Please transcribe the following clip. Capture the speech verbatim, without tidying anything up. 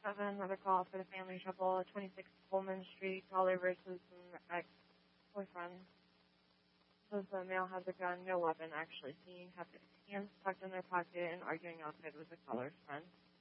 seven, another call for the family trouble at twenty-six Coleman Street, caller versus an ex-boyfriend. Says the male has a gun, no weapon, actually seen, have his hands tucked in their pocket and arguing outside with the caller's friend.